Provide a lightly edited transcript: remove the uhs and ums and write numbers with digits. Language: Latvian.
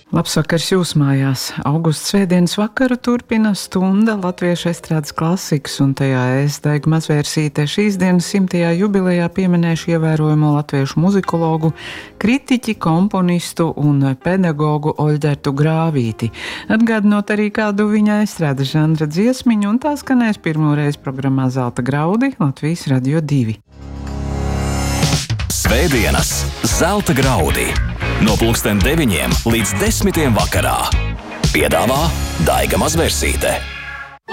Labs vakars jūs mājās. Augusta svētdienas vakaru turpina stunda latviešu estrādes klasikas, un tajā es, Daiga Mazvērsīte, šīs dienas 100. jubilejā pieminēšu ievērojamo latviešu muzikologu, kritiķi, komponistu un pedagogu Oļģertu Grāvīti, atgādinot arī kādu viņa estrādes žanra dziesmiņu, un tā skanēs pirmoreiz programmā Zelta graudi Latvijas Radio 2. Svētdienas Zelta graudi no 9 līdz 10 vakarā piedāvā Daiga Mazvērsīte.